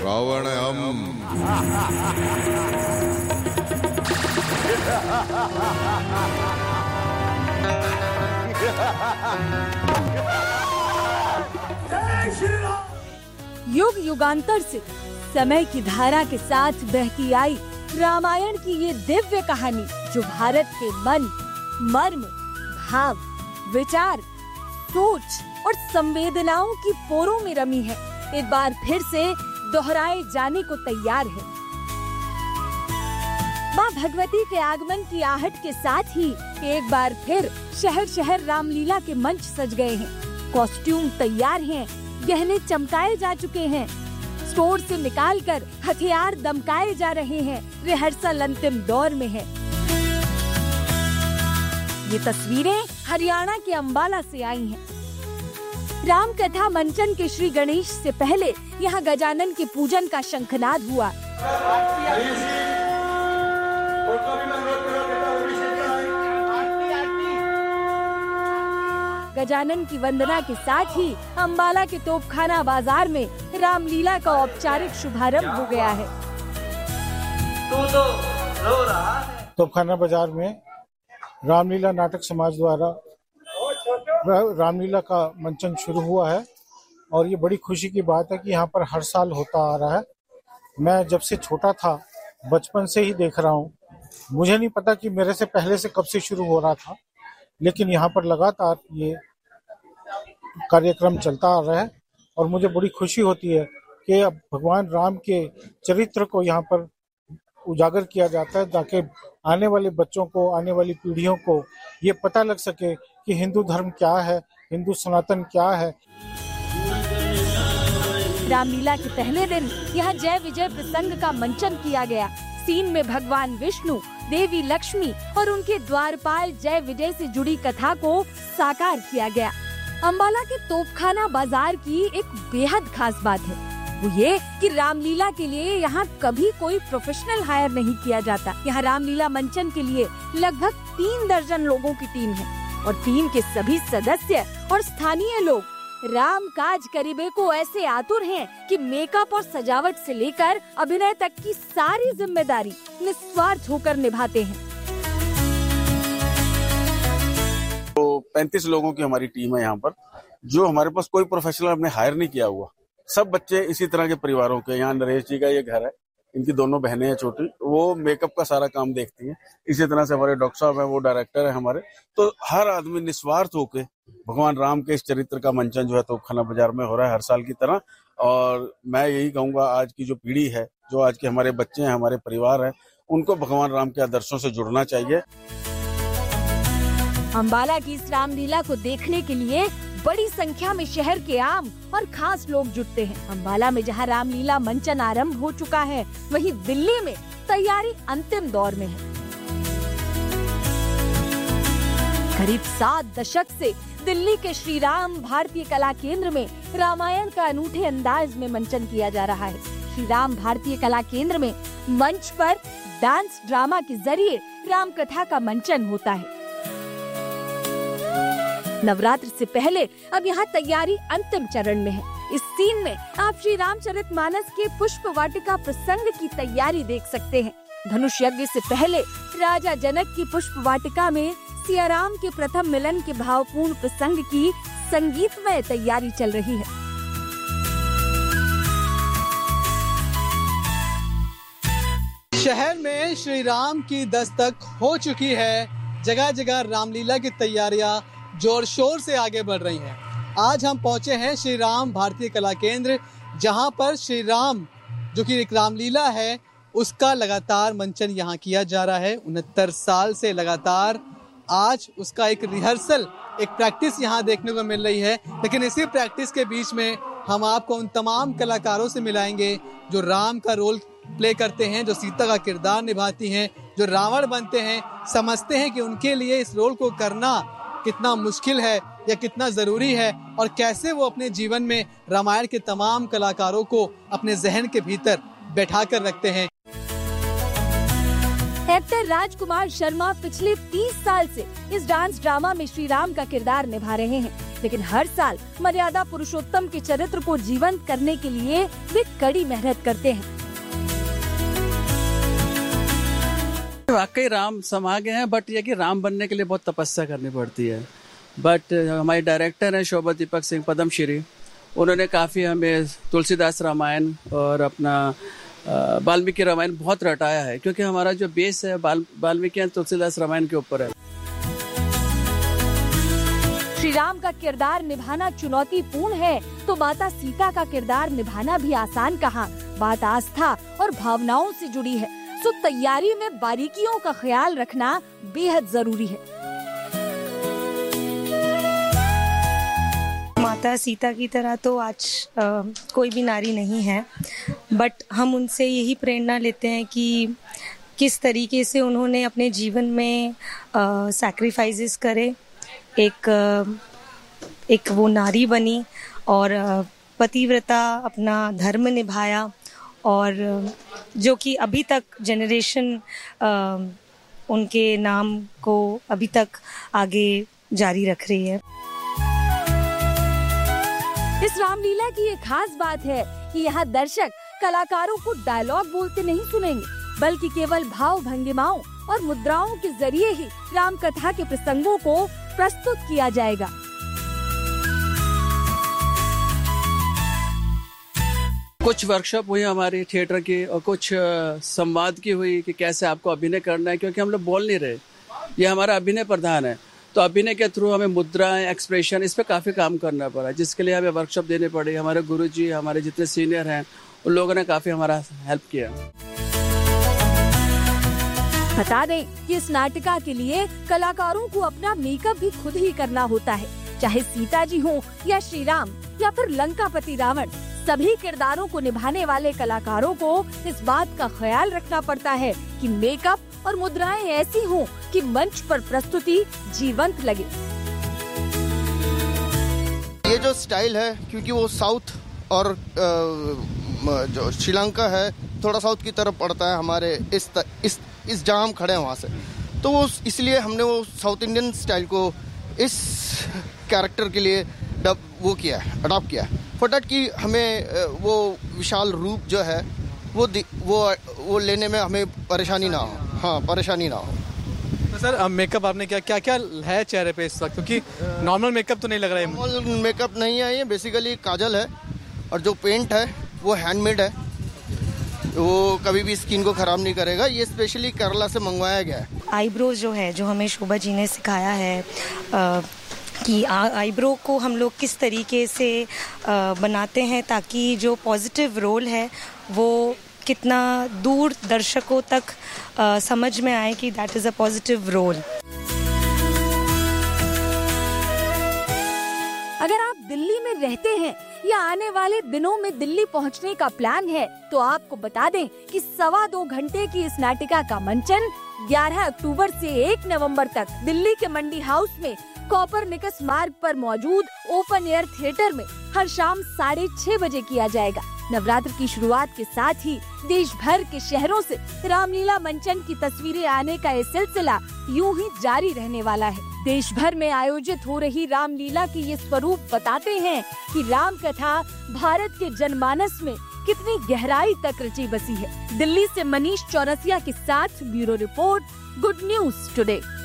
रावणम। युग युगांतर से समय की धारा के साथ बहती आई रामायण की ये दिव्य कहानी, जो भारत के मन, मर्म, भाव, विचार, सोच और संवेदनाओं की पोरों में रमी है, एक बार फिर से दोहराए जाने को तैयार है। माँ भगवती के आगमन की आहट के साथ ही एक बार फिर शहर शहर रामलीला के मंच सज गए हैं। कॉस्ट्यूम तैयार हैं, गहने चमकाए जा चुके हैं, स्टोर से निकालकर हथियार दमकाए जा रहे हैं, रिहर्सल अंतिम दौर में है। ये तस्वीरें हरियाणा के अंबाला से आई हैं। राम कथा मंचन के श्री गणेश से पहले यहाँ गजानन के पूजन का शंखनाद हुआ। गजानन की वंदना के साथ ही अंबाला के तोपखाना बाजार में रामलीला का औपचारिक शुभारंभ हो गया है। तोपखाना बाजार में रामलीला नाटक समाज द्वारा रामलीला का मंचन शुरू हुआ है और ये बड़ी खुशी की बात है कि यहाँ पर हर साल होता आ रहा है। मैं जब से छोटा था, बचपन से ही देख रहा हूँ। मुझे नहीं पता कि मेरे से पहले से कब से शुरू हो रहा था, लेकिन यहाँ पर लगातार ये कार्यक्रम चलता आ रहा है और मुझे बड़ी खुशी होती है कि अब भगवान राम के चरित्र को यहाँ पर उजागर किया जाता है, ताकि आने वाले बच्चों को, आने वाली पीढ़ियों को ये पता लग सके कि हिंदू धर्म क्या है, हिंदू सनातन क्या है। रामलीला के पहले दिन यहाँ जय विजय प्रसंग का मंचन किया गया। सीन में भगवान विष्णु, देवी लक्ष्मी और उनके द्वारपाल जय विजय से जुड़ी कथा को साकार किया गया। अंबाला के तोपखाना बाजार की एक बेहद खास बात है, वो ये कि रामलीला के लिए यहाँ कभी कोई प्रोफेशनल हायर नहीं किया जाता। यहाँ रामलीला मंचन के लिए लगभग 3 दर्जन लोगों की टीम है और टीम के सभी सदस्य और स्थानीय लोग राम काज करीबे को ऐसे आतुर हैं कि मेकअप और सजावट से लेकर अभिनय तक की सारी जिम्मेदारी निस्वार्थ होकर निभाते हैं। तो 35 लोगों की हमारी टीम है यहाँ पर, जो हमारे पास कोई प्रोफेशनल हमने हायर नहीं किया हुआ। सब बच्चे इसी तरह के परिवारों के। यहाँ नरेश जी का ये घर है, इनकी दोनों बहनें हैं छोटी, वो मेकअप का सारा काम देखती हैं। इसी तरह से हमारे डॉक्टर साहब हैं, वो डायरेक्टर है हमारे। तो हर आदमी निस्वार्थ होके भगवान राम के इस चरित्र का मंचन जो है तोपखाना बाजार में हो रहा है हर साल की तरह। और मैं यही कहूँगा, आज की जो पीढ़ी है, जो आज के हमारे बच्चे हैं, हमारे परिवार हैं, उनको भगवान राम के आदर्शों से जुड़ना चाहिए। अंबाला की इस रामलीला को देखने के लिए बड़ी संख्या में शहर के आम और खास लोग जुटते हैं। अंबाला में जहां रामलीला मंचन आरंभ हो चुका है, वहीं दिल्ली में तैयारी अंतिम दौर में है। करीब 7 दशक से दिल्ली के श्री राम भारतीय कला केंद्र में रामायण का अनूठे अंदाज में मंचन किया जा रहा है। श्री राम भारतीय कला केंद्र में मंच पर डांस ड्रामा के जरिए राम कथा का मंचन होता है। नवरात्र से पहले अब यहाँ तैयारी अंतिम चरण में है। इस सीन में आप श्री रामचरितमानस के पुष्प वाटिका प्रसंग की तैयारी देख सकते हैं। धनुष यज्ञ से पहले राजा जनक की पुष्प वाटिका में सिया राम के प्रथम मिलन के भावपूर्ण प्रसंग की संगीतमय तैयारी चल रही है। शहर में श्री राम की दस्तक हो चुकी है। जगह जगह रामलीला की तैयारियां जोर शोर से आगे बढ़ रही हैं। आज हम पहुंचे हैं श्री राम भारतीय कला केंद्र, जहां पर श्री राम जो कि एक रामलीला है उसका लगातार मंचन यहाँ किया जा रहा है। 69 साल से लगातार आज उसका एक रिहर्सल, एक प्रैक्टिस यहाँ देखने को मिल रही है। लेकिन इसी प्रैक्टिस के बीच में हम आपको उन तमाम कलाकारों से मिलाएंगे जो राम का रोल प्ले करते हैं, जो सीता का किरदार निभाती हैं, जो रावण बनते हैं। समझते हैं कि उनके लिए इस रोल को करना कितना मुश्किल है या कितना जरूरी है, और कैसे वो अपने जीवन में रामायण के तमाम कलाकारों को अपने जहन के भीतर बैठा कर रखते हैं। एक्टर राजकुमार शर्मा पिछले 30 साल से इस डांस ड्रामा में श्री राम का किरदार निभा रहे हैं। लेकिन हर साल मर्यादा पुरुषोत्तम के चरित्र को जीवंत करने के लिए वे कड़ी मेहनत करते हैं। वाकई राम समा गए हैं, बट ये कि राम बनने के लिए बहुत तपस्या करनी पड़ती है। बट हमारे डायरेक्टर हैं शोभा दीपक सिंह पद्मश्री, उन्होंने काफ़ी हमें तुलसीदास रामायण और अपना वाल्मीकि रामायण बहुत रटाया है, क्योंकि हमारा जो बेस है वाल्मीकि और तुलसीदास रामायण के ऊपर है। श्री राम का किरदार निभाना चुनौतीपूर्ण है तो माता सीता का किरदार निभाना भी आसान कहाँ। बात आस्था और भावनाओं से जुड़ी है, तो तैयारी में बारीकियों का ख्याल रखना बेहद जरूरी है। माता सीता की तरह तो आज कोई भी नारी नहीं है, बट हम उनसे यही प्रेरणा लेते हैं कि किस तरीके से उन्होंने अपने जीवन में सैक्रिफाइसेस करे, एक वो नारी बनी और पतिव्रता अपना धर्म निभाया, और जो कि अभी तक जनरेशन उनके नाम को अभी तक आगे जारी रख रही है। इस रामलीला की एक खास बात है कि यहाँ दर्शक कलाकारों को डायलॉग बोलते नहीं सुनेंगे, बल्कि केवल भाव भंगिमाओं और मुद्राओं के जरिए ही राम कथा के प्रसंगों को प्रस्तुत किया जाएगा। कुछ वर्कशॉप हुई हमारी थिएटर की और कुछ संवाद की हुई कि कैसे आपको अभिनय करना है, क्योंकि हम लोग बोल नहीं रहे, ये हमारा अभिनय प्रधान है। तो अभिनय के थ्रू हमें मुद्राएं, एक्सप्रेशन, इस पे काफ़ी काम करना पड़ा, जिसके लिए हमें वर्कशॉप देने पड़े। हमारे गुरुजी, हमारे जितने सीनियर हैं, उन लोगों ने काफ़ी हमारा हेल्प किया। बता दें कि इस नाटिका के लिए कलाकारों को अपना मेकअप भी खुद ही करना होता है, चाहे सीता जी हो या श्री राम या फिर लंकापति रावण। सभी किरदारों को निभाने वाले कलाकारों को इस बात का ख्याल रखना पड़ता है कि मेकअप और मुद्राएं ऐसी हों कि मंच पर प्रस्तुति जीवंत लगे। ये जो स्टाइल है, क्योंकि वो साउथ और जो श्रीलंका है थोड़ा साउथ की तरफ पड़ता है हमारे इस जहाँ हम खड़े हैं वहाँ से, तो वो इसलिए हमने वो साउथ इंडियन स्टाइल को इस कैरेक्टर के लिए अडॉप्ट किया है। फटाट की हमें वो विशाल रूप जो है वो लेने में हमें परेशानी ना हो। हाँ, परेशानी ना हो। तो सर मेकअप आपने क्या क्या है चेहरे पे इस वक्त, क्योंकि नॉर्मल मेकअप तो नहीं लग रहा है। नॉर्मल मेकअप नहीं है, ये बेसिकली काजल है और जो पेंट है वो हैंडमेड है, वो कभी भी स्किन को खराब नहीं करेगा। ये स्पेशली केरला से मंगवाया गया है। आईब्रोज जो है, जो हमें शोभा जी ने सिखाया है कि आईब्रो को हम लोग किस तरीके से बनाते हैं ताकि जो पॉजिटिव रोल है वो कितना दूर दर्शकों तक समझ में आए कि that is a positive role. अगर आप दिल्ली में रहते हैं या आने वाले दिनों में दिल्ली पहुंचने का प्लान है तो आपको बता दें कि 2.25 घंटे की इस नाटिका का मंचन 11 अक्टूबर से 1 नवंबर तक दिल्ली के मंडी हाउस में कॉपरनिकस मार्ग पर मौजूद ओपन एयर थिएटर में हर शाम 6:30 बजे किया जाएगा। नवरात्र की शुरुआत के साथ ही देश भर के शहरों से रामलीला मंचन की तस्वीरें आने का ये सिलसिला यूं ही जारी रहने वाला है। देश भर में आयोजित हो रही रामलीला की ये स्वरूप बताते हैं कि राम कथा भारत के जनमानस में कितनी गहराई तक रची बसी है। दिल्ली से मनीष चौरसिया के साथ bureau report, good news today.